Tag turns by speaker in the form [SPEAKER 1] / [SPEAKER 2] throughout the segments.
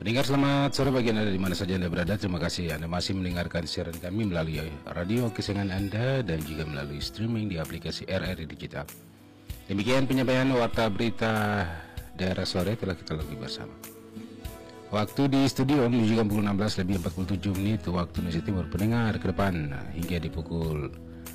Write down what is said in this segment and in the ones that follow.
[SPEAKER 1] Pendengar, selamat sore bagi Anda di mana saja Anda berada. Terima kasih Anda masih mendengarkan siaran kami melalui radio kesayangan Anda dan juga melalui streaming di aplikasi RRI Digital. Demikian penyampaian warta berita daerah sore telah kita lalui bersama. Waktu di studio menunjukkan pukul 16:47 waktu Indonesia Timur. Pendengar ke depan hingga di pukul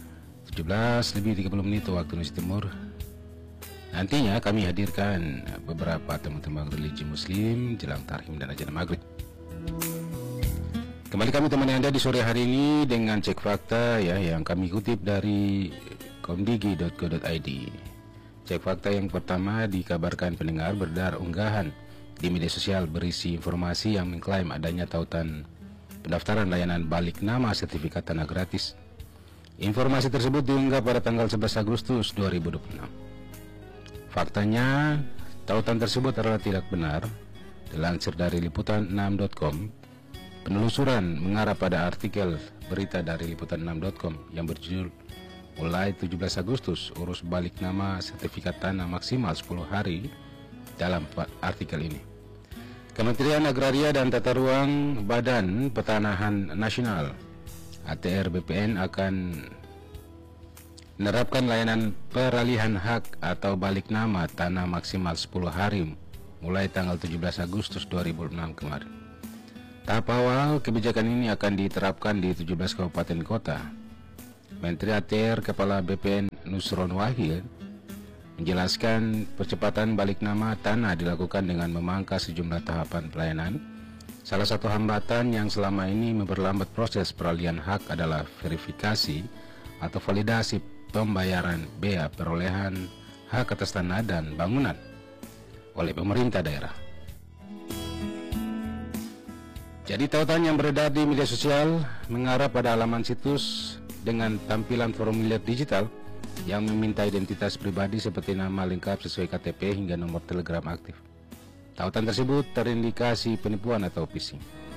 [SPEAKER 1] 17:30 waktu Indonesia Timur. Nantinya kami hadirkan beberapa teman-teman religi muslim jelang tarhim dan ajan maghrib. Kembali kami temani Anda di sore hari ini dengan cek fakta yang kami kutip dari komdigi.co.id. Cek fakta yang pertama dikabarkan pendengar beredar unggahan di media sosial berisi informasi yang mengklaim adanya tautan pendaftaran layanan balik nama sertifikat tanah gratis. Informasi tersebut diunggah pada tanggal 11 Agustus 2026. Faktanya, tautan tersebut adalah tidak benar. Dilansir dari liputan6.com, penelusuran mengarah pada artikel berita dari liputan6.com yang berjudul mulai 17 Agustus urus balik nama sertifikat tanah maksimal 10 hari. Dalam artikel ini, Kementerian Agraria dan Tata Ruang Badan Pertanahan Nasional ATR BPN akan menerapkan layanan peralihan hak atau balik nama tanah maksimal 10 hari mulai tanggal 17 Agustus 2006 kemarin. Tahap awal kebijakan ini akan diterapkan di 17 kabupaten kota. Menteri ATR Kepala BPN Nusron Wahid menjelaskan percepatan balik nama tanah dilakukan dengan memangkas sejumlah tahapan pelayanan. Salah satu hambatan yang selama ini memperlambat proses peralihan hak adalah verifikasi atau validasi pembayaran bea perolehan hak atas tanah dan bangunan oleh pemerintah daerah. Jadi tautan yang beredar di media sosial mengarah pada halaman situs dengan tampilan formulir digital yang meminta identitas pribadi seperti nama lengkap sesuai KTP hingga nomor telegram aktif. Tautan tersebut terindikasi penipuan atau phishing.